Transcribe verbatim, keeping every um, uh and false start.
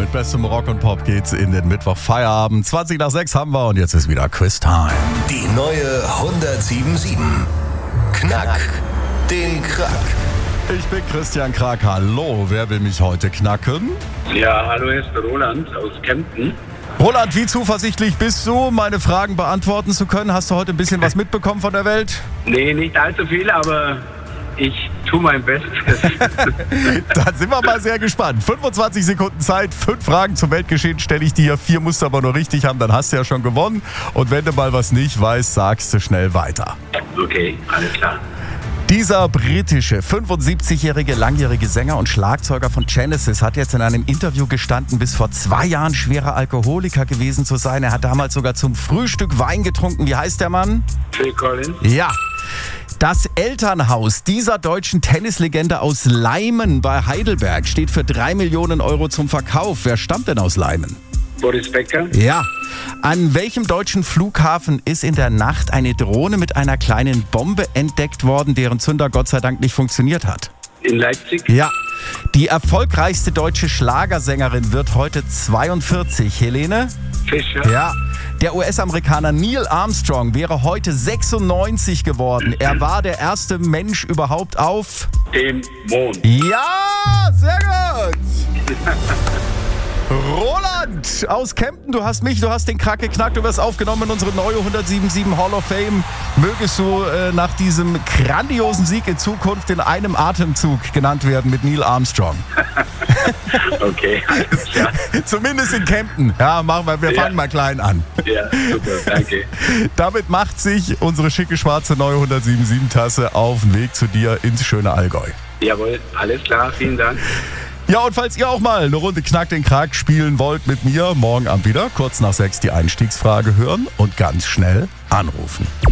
Mit bestem Rock und Pop geht's in den Mittwoch-Feierabend. zwanzig nach sechs haben wir und jetzt ist wieder Quiz-Time. Die neue hundertsiebensundsieben. Knack den Krack. Ich bin Christian Krack. Hallo, wer will mich heute knacken? Ja, hallo, hier ist der Roland aus Kempten. Roland, wie zuversichtlich bist du, meine Fragen beantworten zu können? Hast du heute ein bisschen was mitbekommen von der Welt? Nee, nicht allzu viel, aber ich tue mein Bestes. Dann sind wir mal sehr gespannt. fünfundzwanzig Sekunden Zeit, fünf Fragen zum Weltgeschehen stelle ich dir. Vier musst du aber nur richtig haben, dann hast du ja schon gewonnen. Und wenn du mal was nicht weißt, sagst du schnell weiter. Okay, alles klar. Dieser britische, fünfundsiebzigjährige langjährige Sänger und Schlagzeuger von Genesis hat jetzt in einem Interview gestanden, bis vor zwei Jahren schwerer Alkoholiker gewesen zu sein. Er hat damals sogar zum Frühstück Wein getrunken. Wie heißt der Mann? Phil Collins. Ja. Das Elternhaus dieser deutschen Tennislegende aus Leimen bei Heidelberg steht für drei Millionen Euro zum Verkauf. Wer stammt denn aus Leimen? Boris Becker. Ja. An welchem deutschen Flughafen ist in der Nacht eine Drohne mit einer kleinen Bombe entdeckt worden, deren Zünder Gott sei Dank nicht funktioniert hat? In Leipzig. Ja. Die erfolgreichste deutsche Schlagersängerin wird heute zweiundvierzig. Helene? Fischer. Ja. Der U S-Amerikaner Neil Armstrong wäre heute sechsundneunzig geworden. Er war der erste Mensch überhaupt auf Dem Mond. Ja, sehr gut. Roland aus Kempten, du hast mich, du hast den Krack geknackt, du wirst aufgenommen in unsere neue hundertsiebenundsiebzig Hall of Fame. Mögest du äh, nach diesem grandiosen Sieg in Zukunft in einem Atemzug genannt werden mit Neil Armstrong. Okay, alles klar. Zumindest in Kempten. Ja, machen wir, wir fangen Ja. mal klein an. Ja, super, danke. Damit macht sich unsere schicke schwarze neue hundertsiebenundsiebzig Tasse auf den Weg zu dir ins schöne Allgäu. Jawohl, alles klar, vielen Dank. Ja, und falls ihr auch mal eine Runde Knack den Krack spielen wollt mit mir, morgen Abend wieder, kurz nach sechs die Einstiegsfrage hören und ganz schnell anrufen.